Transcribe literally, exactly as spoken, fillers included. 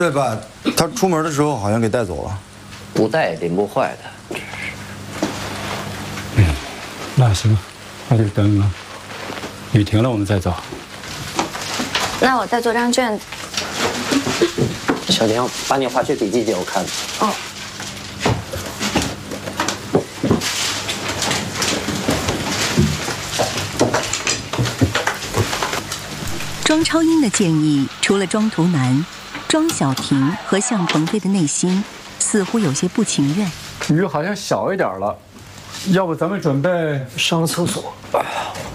对吧？他出门的时候好像给带走了， 不带也拎不坏的。 嗯，那行，那就等雨停了我们再走。 那我再做张卷子。 小婷，把你滑雪笔记借我看。 哦。 庄超英的建议，除了庄图南，庄小婷和向鹏飞的内心似乎有些不情愿。 雨好像小一点了，要不咱们准备上个厕所。